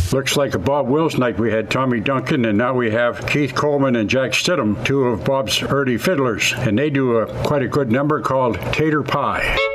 Looks like a Bob Wills night. We had Tommy Duncan, and now we have Keith Coleman and Jack Stidham, two of Bob's early fiddlers, and they do quite a good number called Tater Pie.